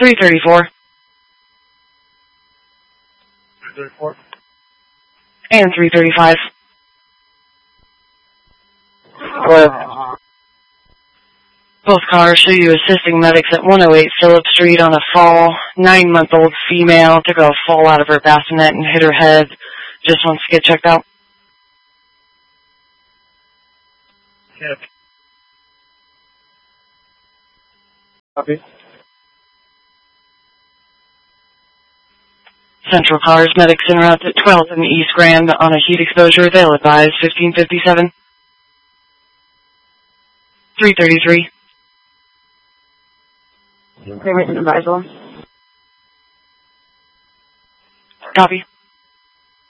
334. 334. And 335. Go ahead. Both cars show you assisting medics at 108 Phillip Street on a fall. 9-month-old female took a fall out of her bassinet and hit her head. Just wants to get checked out. Yep. Copy. Central Cars medics en route at 12th and East Grand on a heat exposure. They'll advise 1557. 333. Payment and advisal. Copy.